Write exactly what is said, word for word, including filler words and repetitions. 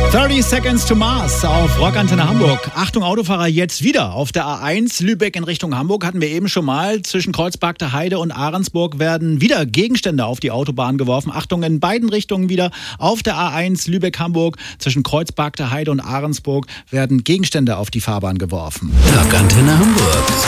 thirty Seconds to Mars auf Rockantenne Hamburg. Achtung Autofahrer, jetzt wieder auf der A eins Lübeck in Richtung Hamburg. Hatten wir eben schon mal. Zwischen Kreuzberg Heide und Ahrensburg werden wieder Gegenstände auf die Autobahn geworfen. Achtung, in beiden Richtungen wieder auf der A eins Lübeck-Hamburg. Zwischen Kreuzberg Heide und Ahrensburg werden Gegenstände auf die Fahrbahn geworfen. Rockantenne Hamburg.